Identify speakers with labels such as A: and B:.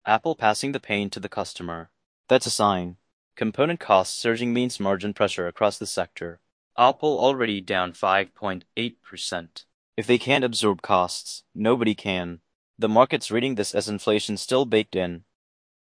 A: Apple passing the pain to the customer. That's a sign. Component costs surging means margin pressure across the sector. Apple already down 5.8%. If they can't absorb costs, nobody can. The market's reading this as inflation still baked in.